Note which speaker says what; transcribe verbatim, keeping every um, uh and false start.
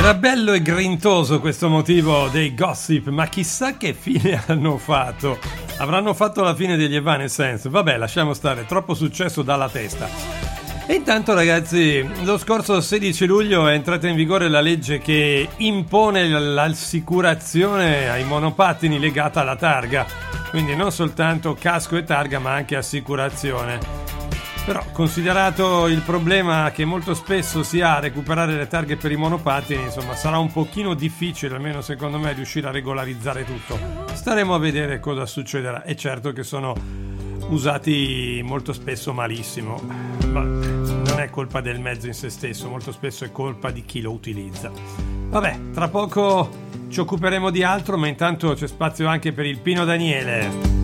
Speaker 1: Era bello e grintoso questo motivo dei Gossip, ma chissà che fine hanno fatto. Avranno fatto la fine degli Evanescence. Vabbè, lasciamo stare, troppo successo dalla testa. E intanto, ragazzi, lo scorso sedici luglio è entrata in vigore la legge che impone l'assicurazione ai monopattini legata alla targa, quindi non soltanto casco e targa ma anche assicurazione. Però, considerato il problema che molto spesso si ha a recuperare le targhe per i monopattini, insomma, sarà un pochino difficile, almeno secondo me, riuscire a regolarizzare tutto. Staremo a vedere cosa succederà. È certo che sono usati molto spesso malissimo, ma non è colpa del mezzo in se stesso, molto spesso è colpa di chi lo utilizza. Vabbè, tra poco ci occuperemo di altro, ma intanto c'è spazio anche per il Pino Daniele.